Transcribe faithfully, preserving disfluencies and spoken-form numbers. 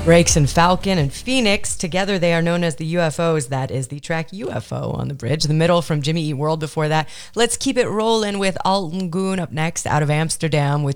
Brakes and Falcon and Phoenix. Together they are known as the U F Os. That is the track U F O on the bridge. The middle from Jimmy Eat World before that. Let's keep it rolling with Alton Goon up next out of Amsterdam with